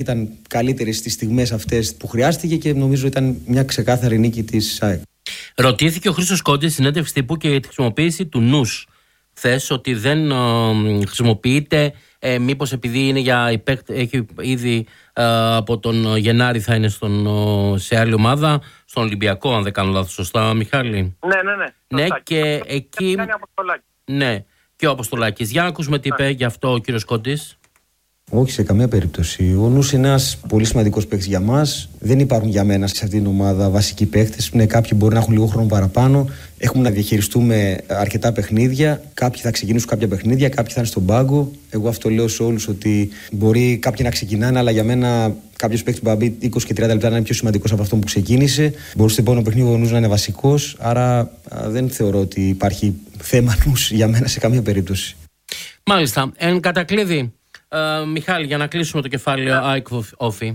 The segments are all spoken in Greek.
ήταν καλύτερη στις στιγμές αυτές που χρειάστηκε και νομίζω ήταν μια ξεκάθαρη νίκη της ΑΕΚ. Ρωτήθηκε ο Χρήστος Κόντης στην συνέντευξη τύπου και για τη χρησιμοποίηση του νους. Χθες ότι δεν χρησιμοποιείται, μήπως επειδή είναι έχει ήδη από τον Γενάρη θα είναι σε άλλη ομάδα, στον Ολυμπιακό, αν δεν κάνω λάθος, σωστά, Μιχάλη? Ναι, και εκεί. Ναι, και ο Αποστολάκης. Για να ακούσουμε τι είπε γι' αυτό ο κύριος Κόντης. Όχι σε καμία περίπτωση. Ο Νους είναι ένας πολύ σημαντικός παίκτης για μας. Δεν υπάρχουν για μένα σε αυτήν την ομάδα βασικοί παίκτες. Ναι, κάποιοι μπορεί να έχουν λίγο χρόνο παραπάνω. Έχουμε να διαχειριστούμε αρκετά παιχνίδια. Κάποιοι θα ξεκινήσουν κάποια παιχνίδια, κάποιοι θα είναι στον πάγκο. Εγώ αυτό λέω σε όλους ότι μπορεί κάποιοι να ξεκινάνε, αλλά για μένα κάποιος παίκτης που θα μπει 20 και 30 λεπτά να είναι πιο σημαντικός από αυτό που ξεκίνησε. Μπορεί στο επόμενο παιχνίδι ο Νους να είναι βασικός. Άρα δεν θεωρώ ότι υπάρχει θέμα Νους για μένα σε καμία περίπτωση. Μάλιστα. Εν κατακλείδη. Μιχάλη, για να κλείσουμε το κεφάλαιο ΑΕΚ Όφη.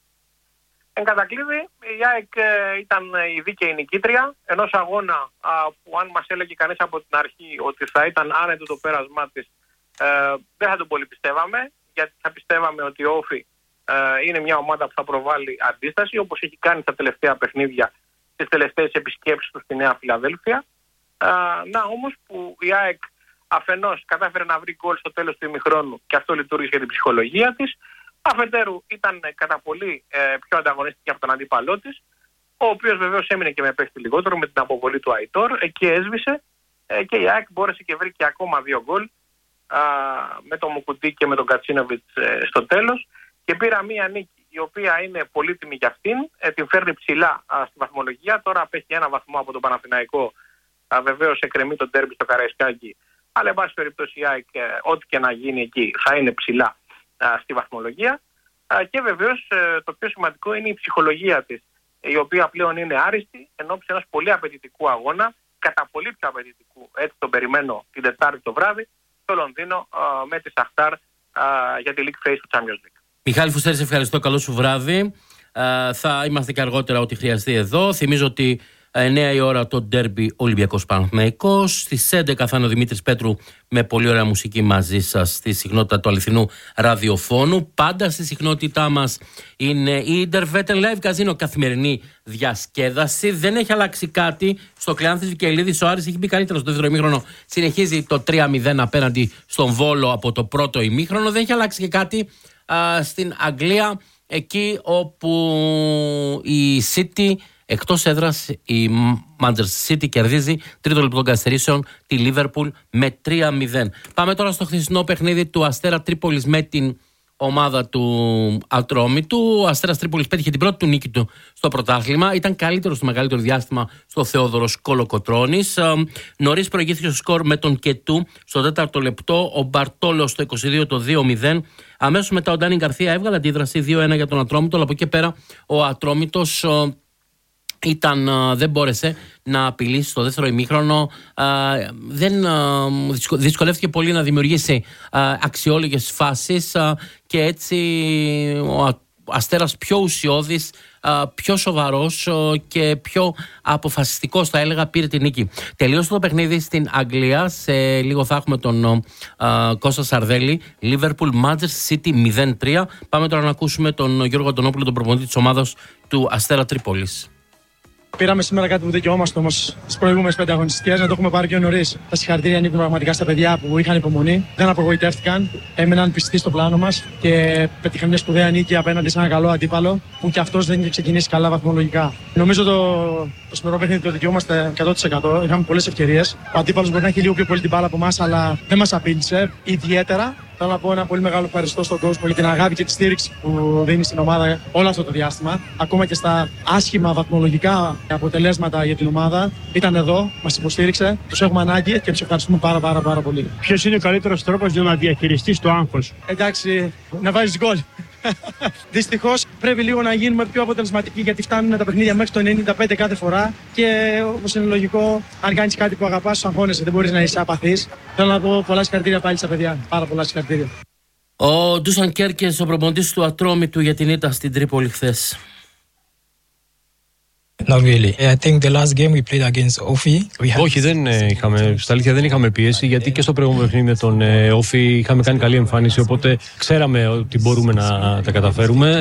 Εν κατακλείδη, η ΑΕΚ ήταν η δίκαιη νικήτρια ενός αγώνα που αν μας έλεγε κανείς από την αρχή ότι θα ήταν άνετο το πέρασμά της, δεν θα τον πολύ πιστεύαμε, γιατί θα πιστεύαμε ότι η Όφη είναι μια ομάδα που θα προβάλλει αντίσταση, όπως έχει κάνει στα τελευταία παιχνίδια, στις τελευταίες επισκέψεις του στη Νέα Φιλαδέλφια. Να όμως που η ΑΕΚ αφενός κατάφερε να βρει γκολ στο τέλος του ημιχρόνου και αυτό λειτουργήσε για την ψυχολογία της. Αφετέρου ήταν κατά πολύ πιο ανταγωνιστική από τον αντίπαλό της, ο οποίος βεβαίως έμεινε και με παίχτη λιγότερο με την αποβολή του Αϊτόρ. Εκεί έσβησε και η ΑΕΚ μπόρεσε και βρήκε ακόμα 2 γκολ με τον Μουκουντή και με τον Κατσίνοβιτς στο τέλος και πήρα μία νίκη η οποία είναι πολύτιμη για αυτήν, την φέρνει ψηλά στη βαθμολογία. Τώρα απέχει 1 βαθμό από τον Παναθηναϊκό, βεβαίως εκκρεμεί το ντέρμπι στο Καραϊσκάκι. Αλλά, εν πάση περιπτώσει, η ΑΕΚ, ό,τι και να γίνει εκεί, θα είναι ψηλά στη βαθμολογία. Και βεβαίως το πιο σημαντικό είναι η ψυχολογία της, η οποία πλέον είναι άριστη ενώπιση ενός πολύ απαιτητικού αγώνα, κατά πολύ πιο απαιτητικού. Έτσι τον περιμένω την Τετάρτη το βράδυ, στο Λονδίνο με τη Σαχτάρ για τη League Phase του Champions League. Μιχάλη Φουστέρη, σε ευχαριστώ. Καλό σου βράδυ. Θα είμαστε και αργότερα ό,τι χρειαστεί εδώ. Θυμίζω ότι 9 η ώρα το ντέρμπι Ολυμπιακός Παναθηναϊκός. Στις 11 θα είναι ο Δημήτρης Πέτρου με πολύ ωραία μουσική μαζί σας στη συχνότητα του αληθινού ραδιοφώνου. Πάντα στη συχνότητά μας είναι η Intervetel Live Casino, καθημερινή διασκέδαση. Δεν έχει αλλάξει κάτι. Στο Κλεάνθης Βικελίδης ο Άρης έχει μπει καλύτερο στο δεύτερο ημίχρονο. Συνεχίζει το 3-0 απέναντι στον Βόλο από το πρώτο ημίχρονο. Δεν έχει αλλάξει και κάτι στην Αγγλία, εκεί όπου η City, εκτός έδρας, η Manchester City κερδίζει τρίτο λεπτό των καθυστερήσεων τη Liverpool με 3-0. Πάμε τώρα στο χθεσινό παιχνίδι του Αστέρα Τρίπολης με την ομάδα του Ατρόμητου. Ο Αστέρας Τρίπολης πέτυχε την πρώτη του νίκη του στο πρωτάθλημα. Ήταν καλύτερο στο μεγαλύτερο διάστημα στο Θεόδωρος Κολοκοτρώνης. Νωρίς προηγήθηκε στο σκορ με τον Κετού στο 4ο λεπτό. Ο Μπαρτόλο στο 22 το 2-0. Αμέσως μετά ο Ντάνι Γκαρθία έβγαλε αντίδραση 2-1 για τον Ατρόμητο. Αλλά από εκεί πέρα ο Ατρόμητος δεν μπόρεσε να απειλήσει στο δεύτερο ημίχρονο. Δυσκολεύτηκε πολύ να δημιουργήσει αξιόλογες φάσεις και έτσι ο Αστέρας πιο ουσιώδης, πιο σοβαρός και πιο αποφασιστικός, θα έλεγα, πήρε τη νίκη. Τελείωσε το παιχνίδι στην Αγγλία. Σε λίγο θα έχουμε τον Κώστα Σαρδέλη. Liverpool Manchester City 0-3. Πάμε τώρα να ακούσουμε τον Γιώργο Αντωνόπουλο, τον προπονητή της ομάδας του Αστέρα Τρίπολης. Πήραμε σήμερα κάτι που δικαιόμαστε όμως στις προηγούμενες 5 αγωνιστικές, να το έχουμε πάρει πιο νωρίς. Τα συγχαρητήρια ανήκουν πραγματικά στα παιδιά που είχαν υπομονή, δεν απογοητεύτηκαν, έμεναν πιστοί στο πλάνο μας και πέτυχαν μια σπουδαία νίκη απέναντι σε ένα καλό αντίπαλο που κι αυτός δεν είχε ξεκινήσει καλά βαθμολογικά. Νομίζω το σημερινό παιχνίδι το δικαιόμαστε 100%. Είχαμε πολλές ευκαιρίες. Ο αντίπαλος μπορεί να έχει λίγο πιο πολύ την μπάλα από εμάς, αλλά δεν μας απείλησε ιδιαίτερα. Θέλω να πω ένα πολύ μεγάλο ευχαριστώ στον κόσμο για την αγάπη και τη στήριξη που δίνει στην ομάδα όλο αυτό το διάστημα. Ακόμα και στα άσχημα βαθμολογικά αποτελέσματα για την ομάδα. Ήταν εδώ, μας υποστήριξε, τους έχουμε ανάγκη και τους ευχαριστούμε πάρα πολύ. Ποιος είναι ο καλύτερος τρόπος για να διαχειριστείς το άγχος? Εντάξει, να βάζεις γκολ. Δυστυχώς πρέπει λίγο να γίνουμε πιο αποτελεσματικοί, γιατί φτάνουν τα παιχνίδια μέχρι το 95 κάθε φορά και όπως είναι λογικό, αν κάνεις κάτι που αγαπάς, σου αγχώνεσαι, δεν μπορείς να είσαι απαθής. Θέλω να πω πολλά συγχαρητήρια πάλι στα παιδιά. Πάρα πολλά συγχαρητήρια. Ο Ντούσαν Κέρκες, ο προπονητής του Ατρόμητου για την ήττα στην Τρίπολη χθες. Not really. I think the last game we played against Ofi. Όχι, στα αλήθεια δεν είχαμε πίεση, γιατί και στο προηγούμενο παιχνίδι με τον Όφι είχαμε κάνει καλή εμφάνιση, οπότε ξέραμε ότι μπορούμε να τα καταφέρουμε.